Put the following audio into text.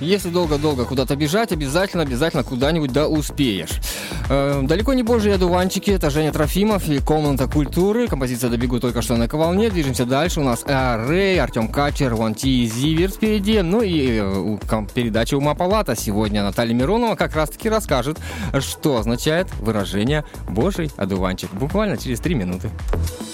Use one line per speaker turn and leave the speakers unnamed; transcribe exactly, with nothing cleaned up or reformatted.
если долго-долго куда-то бежать, обязательно, обязательно куда-нибудь да успеешь. Э, далеко не божьи одуванчики, это Женя Трофимов и комната культуры. Композиция «Добегу только что на волне». Движемся дальше. У нас Рэй, Артем Качер, Вон Ти, Зиверт впереди. Ну и э, передача «Ума Палата». Сегодня Наталья Миронова как раз-таки расскажет, что означает выражение «божий одуванчик». Буквально через три минуты.